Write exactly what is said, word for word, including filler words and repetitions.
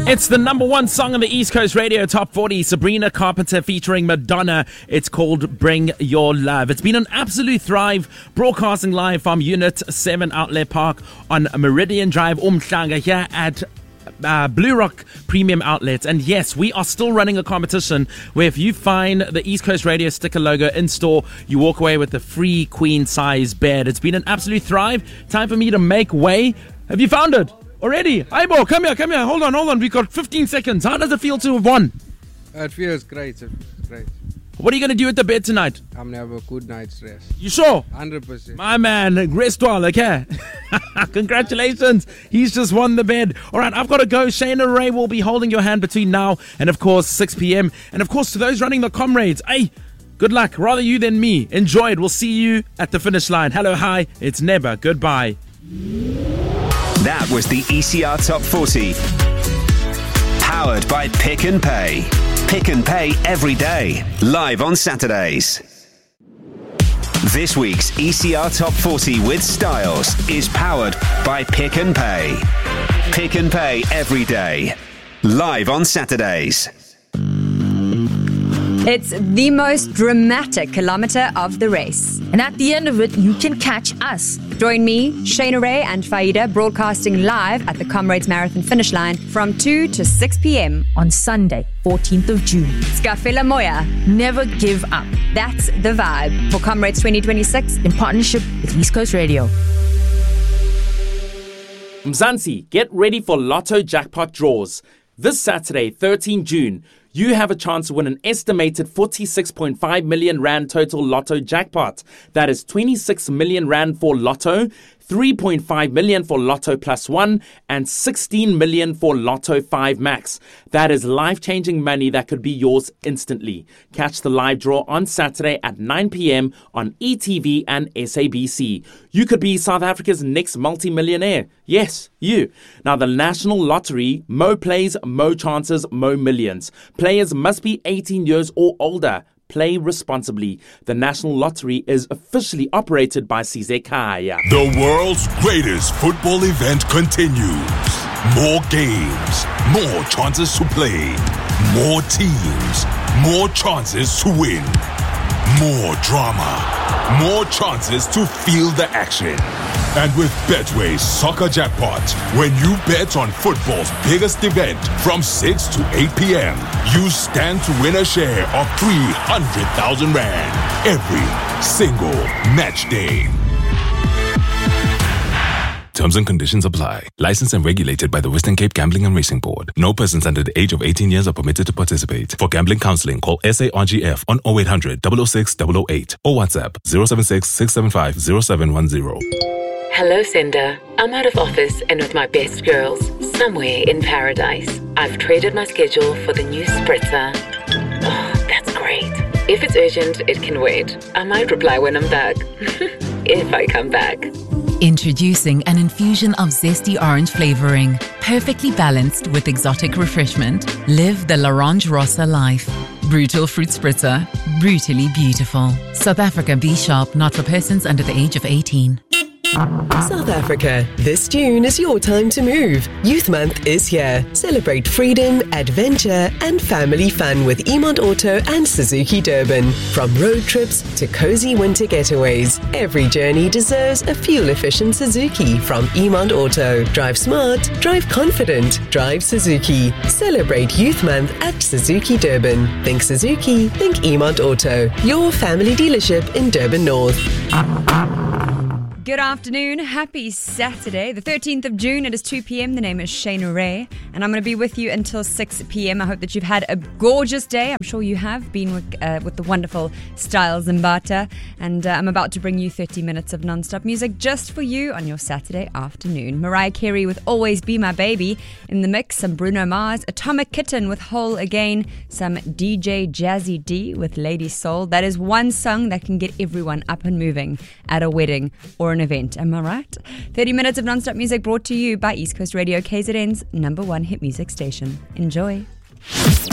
It's the number one song on the East Coast Radio Top forty. Sabrina Carpenter featuring Madonna. It's called Bring Your Love. It's been an absolute thrive, broadcasting live from Unit seven Outlet Park on Meridian Drive, Umhlanga, here at Uh, Blue Rock Premium Outlets. And yes, we are still running a competition where if you find the East Coast Radio sticker logo in store, you walk away with a free queen size bed. It's been an absolute thrive. Time for me to make way. Have you found it already? Aibo, come here, come here. Hold on, hold on. We've got fifteen seconds. How does it feel to have won? It feels great. It feels great. What are you going to do with the bed tonight? I'm going to have a good night's rest. You sure? one hundred percent. My man, rest well, okay? Congratulations. He's just won the bed. All right, I've got to go. Shayna Ray will be holding your hand between now and, of course, six p.m. And, of course, to those running the Comrades, hey, good luck. Rather you than me. Enjoy it. We'll see you at the finish line. Hello, hi. It's Never. Goodbye. That was the E C R Top forty. Powered by Pick and Pay. Pick and Pay every day. Live on Saturdays. This week's E C R Top forty with Styles is powered by Pick and Pay. Pick and Pay every day. Live on Saturdays. It's the most dramatic kilometre of the race. And at the end of it, you can catch us. Join me, Shayna Ray and Faida broadcasting live at the Comrades Marathon finish line from two to six p.m. on Sunday, fourteenth of June. Skafela Moya. Never give up. That's the vibe for Comrades twenty twenty-six in partnership with East Coast Radio. Mzansi, get ready for Lotto jackpot draws. This Saturday, thirteenth of June, you have a chance to win an estimated forty-six point five million rand total Lotto jackpot. That is twenty-six million rand for Lotto, three point five million for Lotto Plus One, and sixteen million for Lotto five Max. That is life-changing money that could be yours instantly. Catch the live draw on Saturday at nine p.m. on E T V and S A B C. You could be South Africa's next multi-millionaire. Yes, you. Now, the National Lottery, Mo plays, Mo chances, Mo millions. Players must be eighteen years or older. Play responsibly. The National Lottery is officially operated by Sizwe Kaya. The world's greatest football event continues. More games, more chances to play, more teams, more chances to win, more drama, more chances to feel the action. And with Betway's Soccer Jackpot, when you bet on football's biggest event from six to eight p.m., you stand to win a share of three hundred thousand rand every single match day. Terms and conditions apply. Licensed and regulated by the Western Cape Gambling and Racing Board. No persons under the age of eighteen years are permitted to participate. For gambling counseling, call S A R G F on oh eight hundred, double oh six, double oh eight or WhatsApp zero seven six, six seven five, zero seven one zero. Hello, Cinder. I'm out of office and with my best girls, somewhere in paradise. I've traded my schedule for the new spritzer. Oh, that's great. If it's urgent, it can wait. I might reply when I'm back. If I come back. Introducing an infusion of zesty orange flavoring, perfectly balanced with exotic refreshment. Live the L'Orange Rossa life. Brutal fruit spritzer, brutally beautiful. South Africa B Sharp, not for persons under the age of eighteen. South Africa, this June is your time to move. Youth Month is here. Celebrate freedom, adventure, and family fun with Emont Auto and Suzuki Durban. From road trips to cozy winter getaways, every journey deserves a fuel-efficient Suzuki from Emont Auto. Drive smart, drive confident, drive Suzuki. Celebrate Youth Month at Suzuki Durban. Think Suzuki, think Emont Auto. Your family dealership in Durban North. Good afternoon. Happy Saturday, the thirteenth of June. It is two p.m. The name is Shayna Ray, and I'm going to be with you until six p.m. I hope that you've had a gorgeous day. I'm sure you have been with, uh, with the wonderful Styles Mbata, and uh, I'm about to bring you thirty minutes of non-stop music just for you on your Saturday afternoon. Mariah Carey with Always Be My Baby in the mix, some Bruno Mars, Atomic Kitten with Whole Again, some D J Jazzy D with Lady Soul. That is one song that can get everyone up and moving at a wedding or an event. Am I right? thirty minutes of non-stop music brought to you by East Coast Radio, K Z N's number one hit music station. Enjoy.